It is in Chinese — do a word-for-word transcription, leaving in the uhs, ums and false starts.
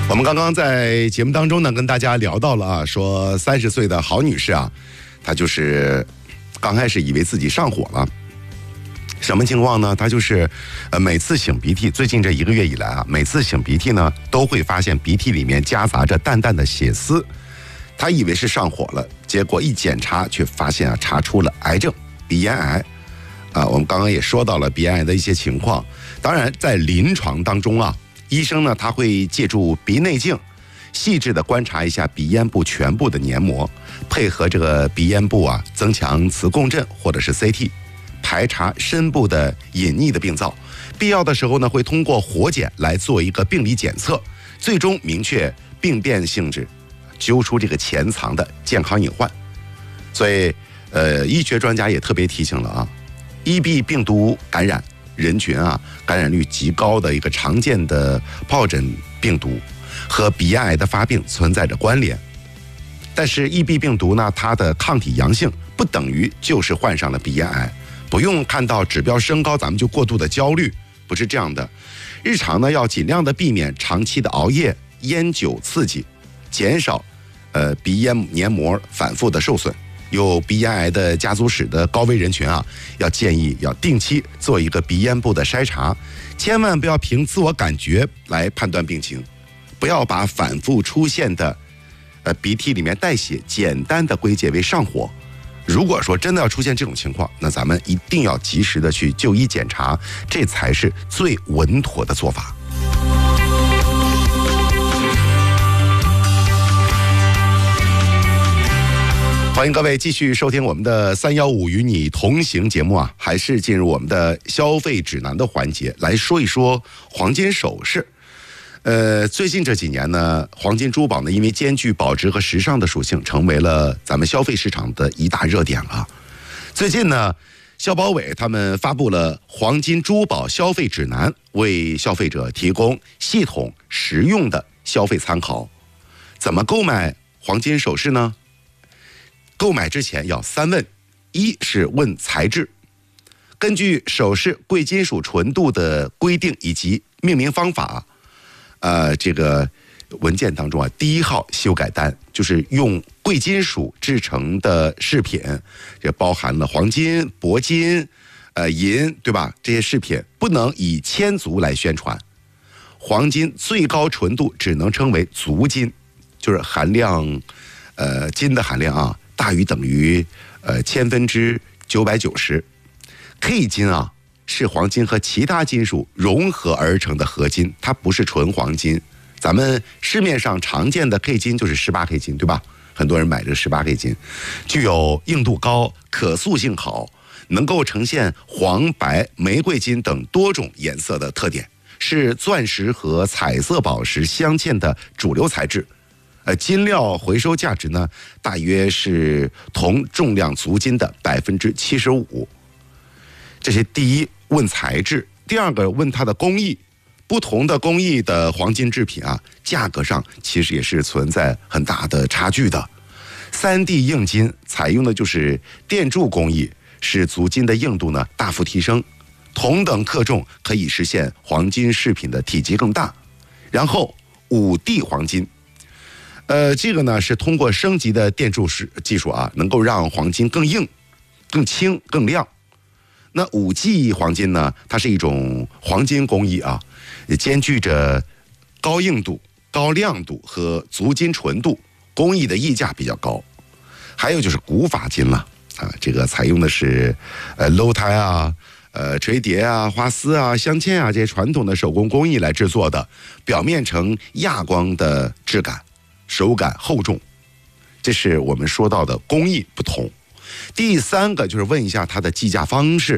我们刚刚在节目当中呢，跟大家聊到了啊，说三十岁的郝女士啊，她就是刚开始以为自己上火了。什么情况呢？她就是呃每次擤鼻涕，最近这一个月以来啊，每次擤鼻涕呢，都会发现鼻涕里面夹杂着淡淡的血丝。她以为是上火了，结果一检查却发现啊，查出了癌症，鼻咽癌。啊，我们刚刚也说到了鼻咽癌的一些情况。当然，在临床当中啊，医生呢他会借助鼻内镜，细致地观察一下鼻咽部全部的黏膜，配合这个鼻咽部啊，增强磁共振或者是 C T， 排查深部的隐匿的病灶。必要的时候呢，会通过活检来做一个病理检测，最终明确病变性质，揪出这个潜藏的健康隐患。所以，呃，医学专家也特别提醒了啊。E B 病毒感染人群啊，感染率极高的一个常见的疱疹病毒和鼻咽癌的发病存在着关联。但是 E B 病毒呢，它的抗体阳性不等于就是患上了鼻咽癌，不用看到指标升高咱们就过度的焦虑，不是这样的。日常呢要尽量的避免长期的熬夜、烟酒刺激，减少呃鼻咽黏膜反复的受损。有鼻咽癌的家族史的高危人群啊，要建议要定期做一个鼻咽部的筛查，千万不要凭自我感觉来判断病情，不要把反复出现的呃鼻涕里面带血简单的归结为上火。如果说真的要出现这种情况，那咱们一定要及时的去就医检查，这才是最稳妥的做法。欢迎各位继续收听我们的三一五与你同行节目啊，还是进入我们的消费指南的环节，来说一说黄金首饰。呃，最近这几年呢，黄金珠宝呢，因为兼具保值和时尚的属性，成为了咱们消费市场的一大热点了。最近呢，消保委他们发布了黄金珠宝消费指南，为消费者提供系统实用的消费参考。怎么购买黄金首饰呢？购买之前要三问：一是问材质，根据首饰贵金属纯度的规定以及命名方法，呃，这个文件当中啊，第一号修改单就是用贵金属制成的饰品，这包含了黄金、铂金、呃银，对吧？这些饰品不能以千足来宣传，黄金最高纯度只能称为足金，就是含量，呃，金的含量啊。大于等于呃千分之九百九十 ，K 金啊是黄金和其他金属融合而成的合金，它不是纯黄金。咱们市面上常见的 K 金就是十八 K 金，对吧？很多人买这十八 K 金，具有硬度高、可塑性好，能够呈现黄、白、玫瑰金等多种颜色的特点，是钻石和彩色宝石镶嵌的主流材质。呃，金料回收价值呢，大约是同重量足金的百分之七十五。这是第一问材质，第二个问它的工艺。不同的工艺的黄金制品啊，价格上其实也是存在很大的差距的。三 D 硬金采用的就是电铸工艺，使足金的硬度呢大幅提升，同等克重可以实现黄金饰品的体积更大。然后五 D 黄金。呃，这个呢是通过升级的电铸技术啊，能够让黄金更硬、更轻、更亮。那五 G 黄金呢，它是一种黄金工艺啊，也兼具着高硬度、高亮度和足金纯度，工艺的溢价比较高。还有就是古法金了啊，这个采用的是呃镂胎啊、呃垂叠啊、花丝啊、镶嵌啊这些传统的手工工艺来制作的，表面呈亚光的质感。手感厚重，这是我们说到的工艺不同。第三个就是问一下它的计价方式。